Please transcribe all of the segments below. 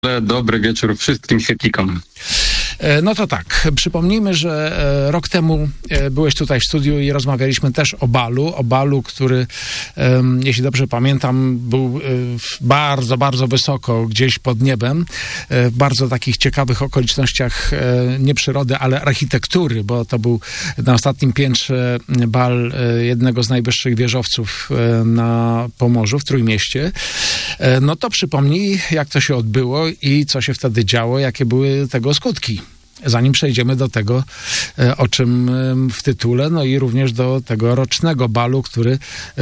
Dobry wieczór wszystkim świetlikom. No to tak, przypomnijmy, że rok temu byłeś tutaj w studiu i rozmawialiśmy też o balu, który, jeśli dobrze pamiętam, był bardzo, bardzo wysoko, gdzieś pod niebem, w bardzo takich ciekawych okolicznościach nie przyrody, ale architektury, bo to był na ostatnim piętrze bal jednego z najwyższych wieżowców na Pomorzu, w Trójmieście. No to przypomnij, jak to się odbyło i co się wtedy działo, jakie były tego skutki. Zanim przejdziemy do tego, o czym w tytule, no i również do tego rocznego balu, który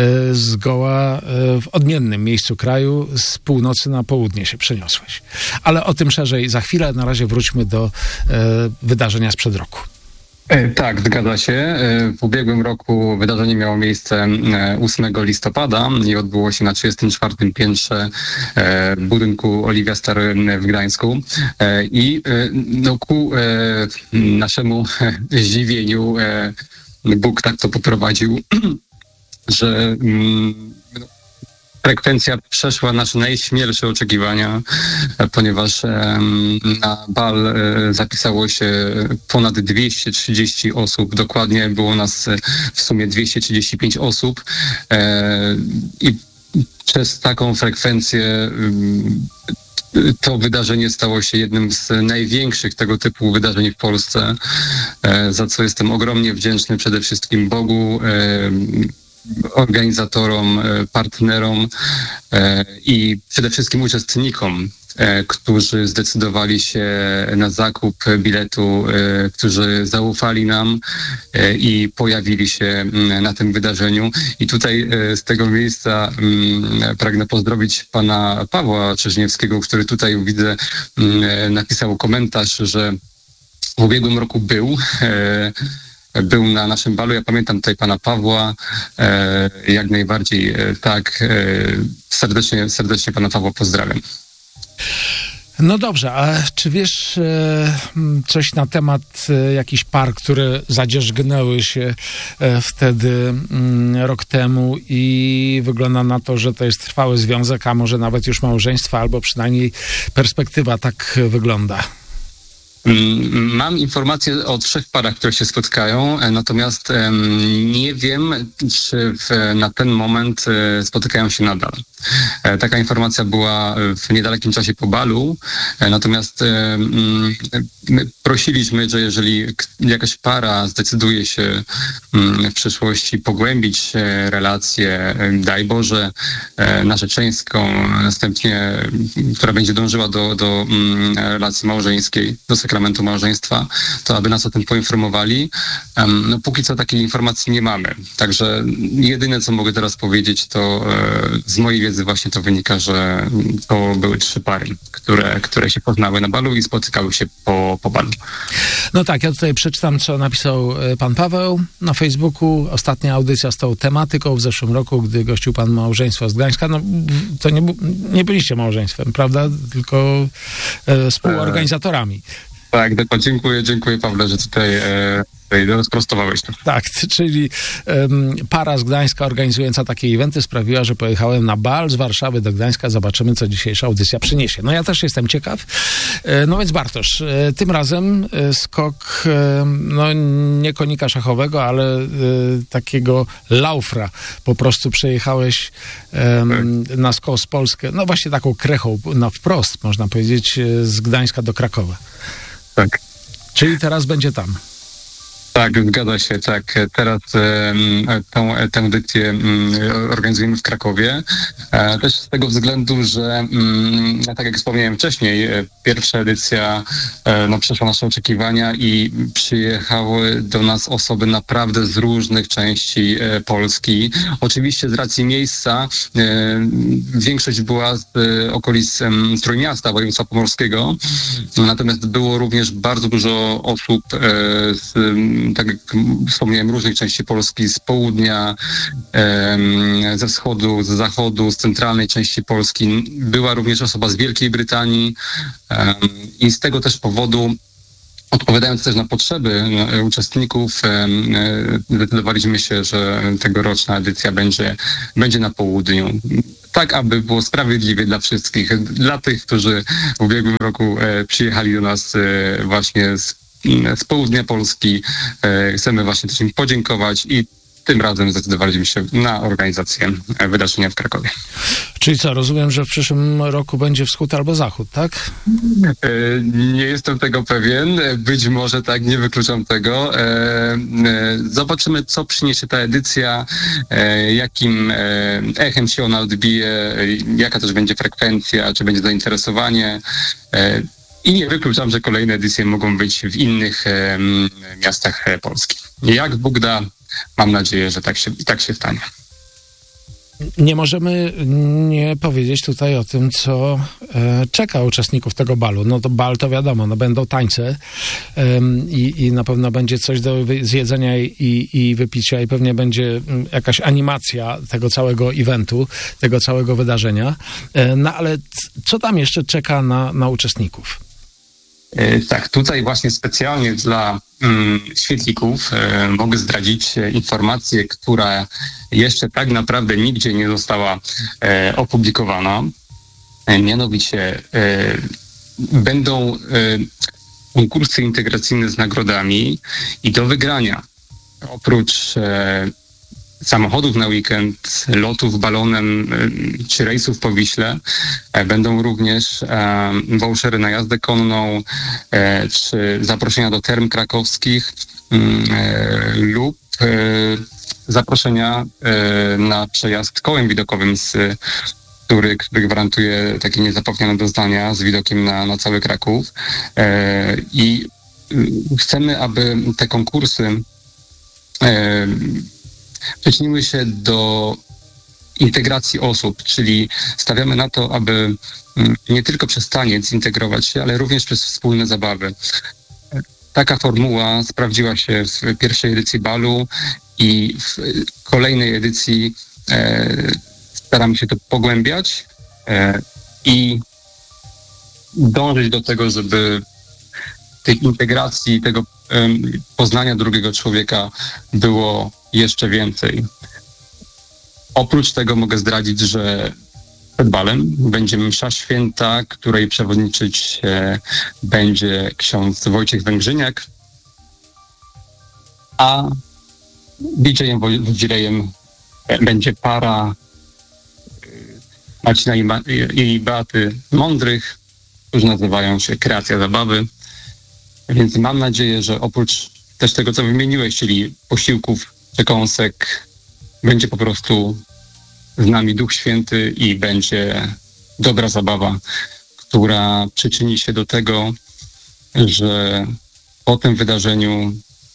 zgoła w odmiennym miejscu kraju z północy na południe się przeniosłeś. Ale o tym szerzej za chwilę. Na razie wróćmy do wydarzenia sprzed roku. Tak, zgadza się. W ubiegłym roku wydarzenie miało miejsce 8 listopada i odbyło się na 34. piętrze budynku Oliwia Stary w Gdańsku. I ku naszemu zdziwieniu Bóg tak to poprowadził, że frekwencja przeszła nasze najśmielsze oczekiwania, ponieważ na bal zapisało się ponad 230 osób. Dokładnie było nas w sumie 235 osób i przez taką frekwencję to wydarzenie stało się jednym z największych tego typu wydarzeń w Polsce, za co jestem ogromnie wdzięczny przede wszystkim Bogu, organizatorom, partnerom i przede wszystkim uczestnikom, którzy zdecydowali się na zakup biletu, którzy zaufali nam i pojawili się na tym wydarzeniu. I tutaj z tego miejsca pragnę pozdrowić pana Pawła Czerzniewskiego, który tutaj widzę napisał komentarz, że w ubiegłym roku był na naszym balu. Ja pamiętam tutaj pana Pawła, jak najbardziej tak. Serdecznie pana Pawła pozdrawiam. No dobrze, a czy wiesz coś na temat jakichś par, które zadzierzgnęły się wtedy rok temu i wygląda na to, że to jest trwały związek, a może nawet już małżeństwo, albo przynajmniej perspektywa tak wygląda? Mam informacje o 3 parach, które się spotkają, natomiast nie wiem, czy na ten moment spotykają się nadal. Taka informacja była w niedalekim czasie po balu, natomiast my prosiliśmy, że jeżeli jakaś para zdecyduje się w przyszłości pogłębić relację, daj Boże, narzeczeńską, następnie, która będzie dążyła do relacji małżeńskiej, do sakramentu małżeństwa, to aby nas o tym poinformowali. No póki co takiej informacji nie mamy. Także jedyne, co mogę teraz powiedzieć, to z mojej wiedzy właśnie to wynika, że to były 3 pary, które się poznały na balu i spotykały się po balu. No tak, ja tutaj przeczytam, co napisał pan Paweł na Facebooku. Ostatnia audycja z tą tematyką w zeszłym roku, gdy gościł pan małżeństwo z Gdańska. No to nie byliście małżeństwem, prawda? Tylko współorganizatorami. Tak, dokładnie. Dziękuję Pawle, że tutaj rozprostowałeś to. Tak, czyli para z Gdańska organizująca takie eventy sprawiła, że pojechałem na bal z Warszawy do Gdańska. Zobaczymy, co dzisiejsza audycja przyniesie. No ja też jestem ciekaw. No więc Bartosz, tym razem skok, no nie konika szachowego, ale takiego laufra. Po prostu przejechałeś na skos Polskę, no właśnie taką krechą, na wprost, można powiedzieć, z Gdańska do Krakowa. Tak. Czyli teraz będzie tam. Tak, zgadza się, tak. Teraz tę edycję organizujemy w Krakowie. Też z tego względu, że tak jak wspomniałem wcześniej, pierwsza edycja przeszła nasze oczekiwania i przyjechały do nas osoby naprawdę z różnych części Polski. Oczywiście z racji miejsca większość była z okolic Trójmiasta, województwa pomorskiego, natomiast było również bardzo dużo osób tak jak wspomniałem, różnych części Polski, z południa, ze wschodu, z zachodu, z centralnej części Polski. Była również osoba z Wielkiej Brytanii i z tego też powodu, odpowiadając też na potrzeby uczestników, zdecydowaliśmy się, że tegoroczna edycja będzie na południu. tak, aby było sprawiedliwie dla wszystkich. Dla tych, którzy w ubiegłym roku przyjechali do nas właśnie z południa Polski. Chcemy właśnie też im podziękować i tym razem zdecydowaliśmy się na organizację wydarzenia w Krakowie. Czyli co, rozumiem, że w przyszłym roku będzie wschód albo zachód, tak? Nie jestem tego pewien. Być może tak, nie wykluczam tego. Zobaczymy, co przyniesie ta edycja, jakim echem się ona odbije, jaka też będzie frekwencja, czy będzie zainteresowanie. I nie wykluczam, że kolejne edycje mogą być w innych miastach Polski. Jak Bóg da, mam nadzieję, że tak się stanie. Nie możemy nie powiedzieć tutaj o tym, co czeka uczestników tego balu. No to bal to wiadomo, no będą tańce i na pewno będzie coś do zjedzenia i wypicia i pewnie będzie jakaś animacja tego całego eventu, tego całego wydarzenia. No ale co tam jeszcze czeka na uczestników? Tak, tutaj właśnie specjalnie dla świetlików mogę zdradzić informację, która jeszcze tak naprawdę nigdzie nie została opublikowana. Mianowicie będą konkursy integracyjne z nagrodami i do wygrania oprócz samochodów na weekend, lotów balonem czy rejsów po Wiśle. Będą również vouchery na jazdę konną czy zaproszenia do term krakowskich lub zaproszenia na przejazd kołem widokowym, który gwarantuje takie niezapomniane doznania z widokiem na cały Kraków. I chcemy, aby te konkursy przyczyniły się do integracji osób, czyli stawiamy na to, aby nie tylko przez taniec integrować się, ale również przez wspólne zabawy. Taka formuła sprawdziła się w pierwszej edycji balu i w kolejnej edycji staramy się to pogłębiać i dążyć do tego, żeby tych integracji, tego poznania drugiego człowieka było jeszcze więcej. Oprócz tego mogę zdradzić, że przed balem będzie msza święta, której przewodniczyć będzie ksiądz Wojciech Węgrzyniak, a DJ-em, wodzirejem będzie para Marcina i Beaty Mądrych, którzy nazywają się Kreacja Zabawy. Więc mam nadzieję, że oprócz też tego, co wymieniłeś, czyli posiłków, przekąsek, będzie po prostu z nami Duch Święty i będzie dobra zabawa, która przyczyni się do tego, że po tym wydarzeniu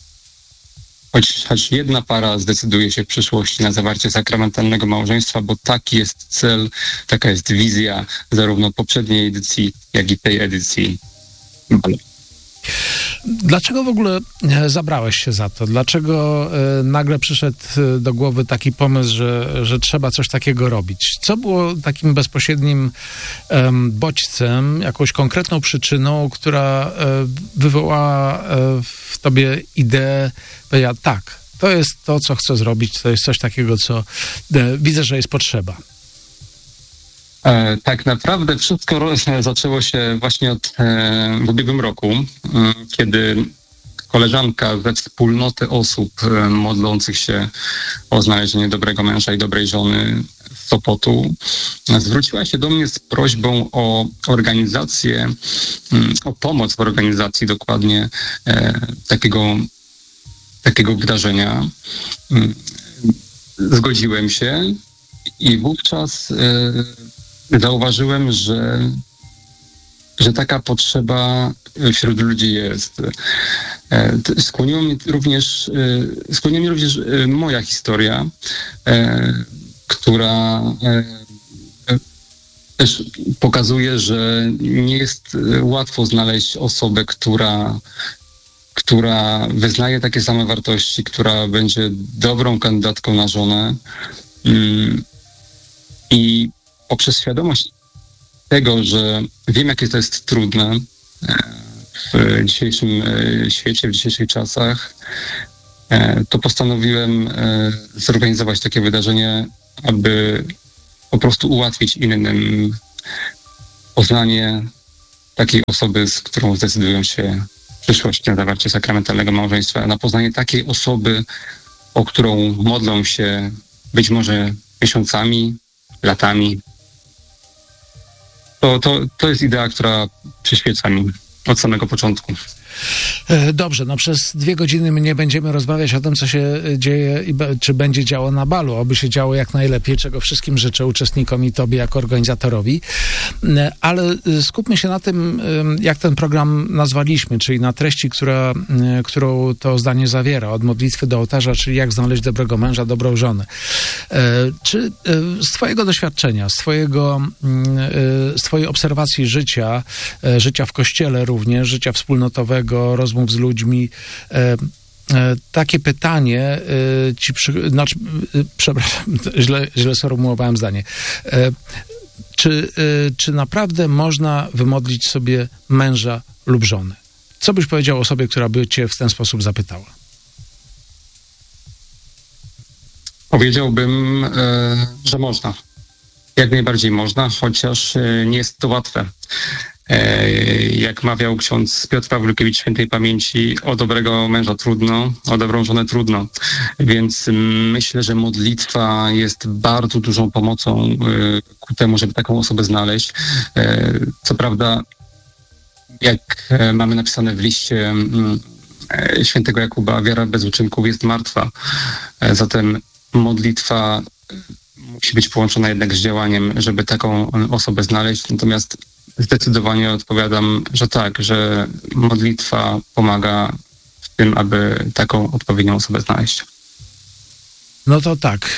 choć jedna para zdecyduje się w przyszłości na zawarcie sakramentalnego małżeństwa, bo taki jest cel, taka jest wizja zarówno poprzedniej edycji, jak i tej edycji balu. Dlaczego w ogóle zabrałeś się za to? Dlaczego nagle przyszedł do głowy taki pomysł, że trzeba coś takiego robić? Co było takim bezpośrednim bodźcem, jakąś konkretną przyczyną, która wywołała w tobie ideę, powiedziała, tak, to jest to, co chcę zrobić, to jest coś takiego, co widzę, że jest potrzeba. Tak naprawdę wszystko zaczęło się właśnie w ubiegłym roku, kiedy koleżanka ze wspólnoty osób modlących się o znalezienie dobrego męża i dobrej żony z Sopotu zwróciła się do mnie z prośbą o organizację, o pomoc w organizacji dokładnie takiego wydarzenia. Zgodziłem się i wówczas zauważyłem, że taka potrzeba wśród ludzi jest. Skłoniła mnie również moja historia, która też pokazuje, że nie jest łatwo znaleźć osobę, która wyznaje takie same wartości, która będzie dobrą kandydatką na żonę. I poprzez świadomość tego, że wiem, jakie to jest trudne w dzisiejszym świecie, w dzisiejszych czasach, to postanowiłem zorganizować takie wydarzenie, aby po prostu ułatwić innym poznanie takiej osoby, z którą zdecydują się w przyszłości na zawarcie sakramentalnego małżeństwa, na poznanie takiej osoby, o którą modlą się być może miesiącami, latami. To jest idea, która przyświeca mi od samego początku. Dobrze, no przez 2 godziny my nie będziemy rozmawiać o tym, co się dzieje i czy będzie działo na balu. Oby się działo jak najlepiej, czego wszystkim życzę uczestnikom i tobie jako organizatorowi. Ale skupmy się na tym, jak ten program nazwaliśmy, czyli na treści, którą to zdanie zawiera. Od modlitwy do ołtarza, czyli jak znaleźć dobrego męża, dobrą żonę. Czy z twojego doświadczenia, z twojej obserwacji życia w kościele również, życia wspólnotowego, rozmów z ludźmi, takie pytanie przepraszam, źle sformułowałem zdanie. Czy naprawdę można wymodlić sobie męża lub żonę? Co byś powiedział osobie, która by cię w ten sposób zapytała? Powiedziałbym, że można. Jak najbardziej można, chociaż nie jest to łatwe. Jak mawiał ksiądz Piotr Pawlukiewicz świętej pamięci, o dobrego męża trudno, o dobrą żonę trudno. Więc myślę, że modlitwa jest bardzo dużą pomocą ku temu, żeby taką osobę znaleźć. Co prawda, jak mamy napisane w liście świętego Jakuba, wiara bez uczynków jest martwa. Zatem modlitwa musi być połączona jednak z działaniem, żeby taką osobę znaleźć. Natomiast zdecydowanie odpowiadam, że tak, że modlitwa pomaga w tym, aby taką odpowiednią osobę znaleźć. No to tak,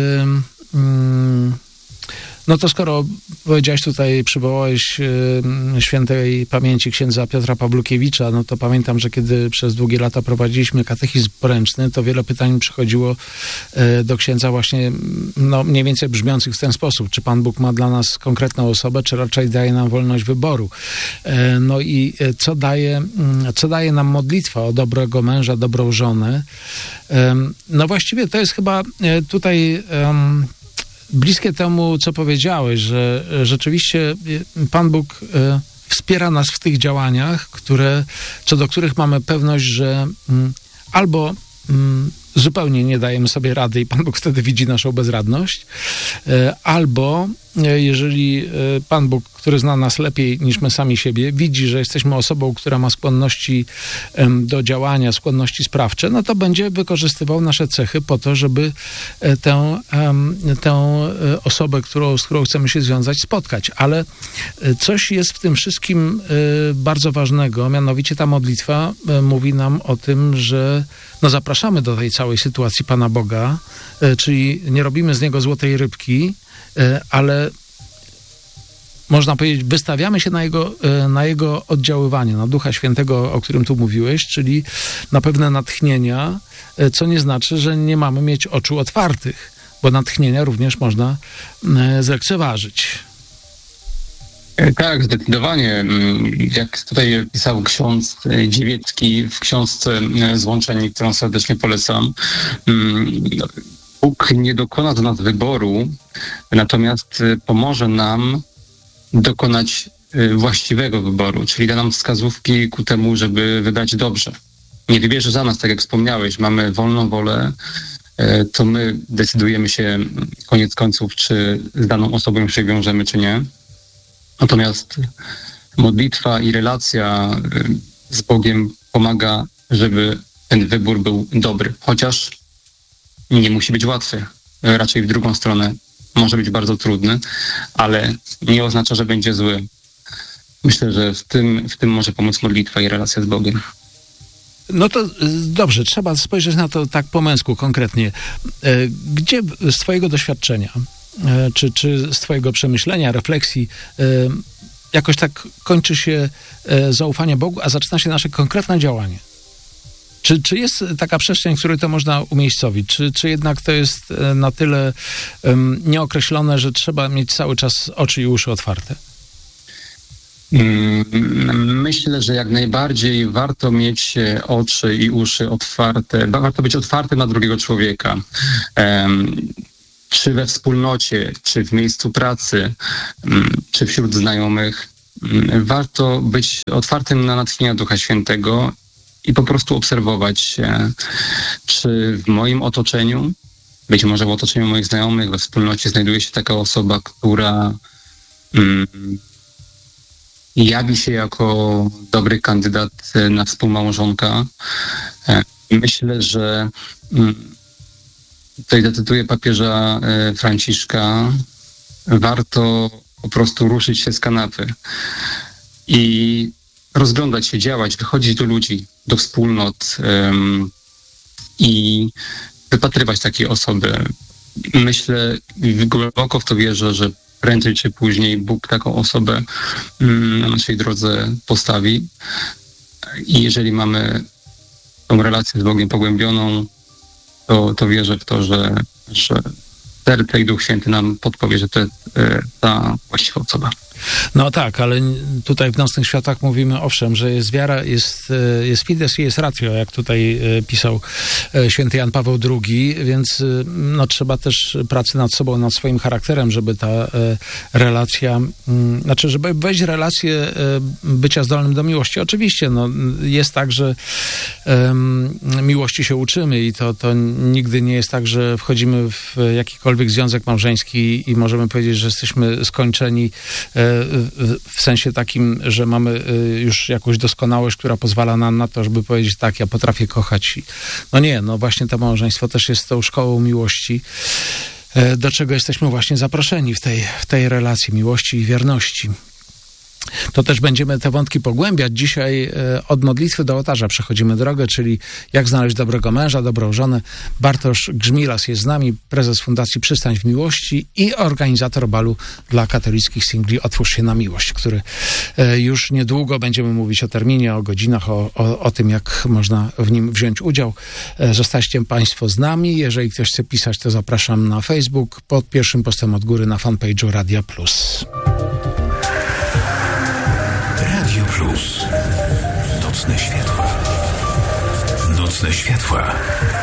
no to skoro powiedziałeś tutaj, przywołałeś świętej pamięci księdza Piotra Pawlukiewicza, no to pamiętam, że kiedy przez długie lata prowadziliśmy katechizm poręczny, to wiele pytań przychodziło do księdza właśnie, no mniej więcej brzmiących w ten sposób. Czy Pan Bóg ma dla nas konkretną osobę, czy raczej daje nam wolność wyboru? No i co daje nam modlitwa o dobrego męża, dobrą żonę? No właściwie to jest chyba tutaj bliskie temu, co powiedziałeś, że rzeczywiście Pan Bóg wspiera nas w tych działaniach, co do których mamy pewność, że albo zupełnie nie dajemy sobie rady i Pan Bóg wtedy widzi naszą bezradność, albo jeżeli Pan Bóg, który zna nas lepiej niż my sami siebie, widzi, że jesteśmy osobą, która ma skłonności do działania, skłonności sprawcze, no to będzie wykorzystywał nasze cechy po to, żeby tę osobę, z którą chcemy się związać, spotkać. Ale coś jest w tym wszystkim bardzo ważnego, mianowicie ta modlitwa mówi nam o tym, że no zapraszamy do tej całej sytuacji Pana Boga, czyli nie robimy z Niego złotej rybki, ale można powiedzieć, wystawiamy się na jego oddziaływanie, na Ducha Świętego, o którym tu mówiłeś, czyli na pewne natchnienia, co nie znaczy, że nie mamy mieć oczu otwartych, bo natchnienia również można zlekceważyć. Tak, zdecydowanie. Jak tutaj pisał ksiądz Dziewiecki w książce Złączeni, którą serdecznie polecam, Bóg nie dokona do nas wyboru, natomiast pomoże nam dokonać właściwego wyboru, czyli da nam wskazówki ku temu, żeby wybrać dobrze. Nie wybierze za nas, tak jak wspomniałeś, mamy wolną wolę, to my decydujemy się koniec końców, czy z daną osobą się wiążemy, czy nie. Natomiast modlitwa i relacja z Bogiem pomaga, żeby ten wybór był dobry, chociaż nie musi być łatwy. Raczej w drugą stronę może być bardzo trudny, ale nie oznacza, że będzie zły. Myślę, że w tym może pomóc modlitwa i relacja z Bogiem. No to dobrze, trzeba spojrzeć na to tak po męsku, konkretnie. Gdzie z twojego doświadczenia, czy z twojego przemyślenia, refleksji, jakoś tak kończy się zaufanie Bogu, a zaczyna się nasze konkretne działanie? Czy jest taka przestrzeń, w której to można umiejscowić? Czy jednak to jest na tyle nieokreślone, że trzeba mieć cały czas oczy i uszy otwarte? Myślę, że jak najbardziej warto mieć oczy i uszy otwarte. Warto być otwartym na drugiego człowieka. czy we wspólnocie, czy w miejscu pracy, czy wśród znajomych, warto być otwartym na natchnienia Ducha Świętego i po prostu obserwować, czy w moim otoczeniu, być może w otoczeniu moich znajomych, we wspólnocie znajduje się taka osoba, która jawi się jako dobry kandydat na współmałżonka. Myślę, że tutaj zacytuję papieża Franciszka, warto po prostu ruszyć się z kanapy i rozglądać się, działać, wychodzić do ludzi, do wspólnot i wypatrywać takiej osoby. Myślę i głęboko w to wierzę, że prędzej czy później Bóg taką osobę na naszej drodze postawi. I jeżeli mamy tą relację z Bogiem pogłębioną, to wierzę w to, że serce i Duch Święty nam podpowie, że to jest ta właściwa osoba. No tak, ale tutaj w Nocnych Światłach mówimy, owszem, że jest wiara, jest fides i jest ratio, jak tutaj pisał święty Jan Paweł II, więc no, trzeba też pracy nad sobą, nad swoim charakterem, żeby ta relacja, znaczy, żeby wejść w relację bycia zdolnym do miłości. Oczywiście, no, jest tak, że miłości się uczymy i to nigdy nie jest tak, że wchodzimy w jakikolwiek związek małżeński i możemy powiedzieć, że jesteśmy skończeni w sensie takim, że mamy już jakąś doskonałość, która pozwala nam na to, żeby powiedzieć tak, ja potrafię kochać. No nie, no właśnie to małżeństwo też jest tą szkołą miłości, do czego jesteśmy właśnie zaproszeni w tej relacji miłości i wierności. To też będziemy te wątki pogłębiać. Dzisiaj od modlitwy do ołtarza przechodzimy drogę, czyli jak znaleźć dobrego męża, dobrą żonę. Bartosz Grzmilas jest z nami, prezes Fundacji Przystań w Miłości i organizator balu dla katolickich singli Otwórz się na miłość, który już niedługo będziemy mówić o terminie, o godzinach, o tym, jak można w nim wziąć udział. Zostańcie Państwo z nami. Jeżeli ktoś chce pisać, to zapraszam na Facebook pod pierwszym postem od góry na fanpage'u Radia Plus. Radio Plus. Nocne światła. Nocne światła.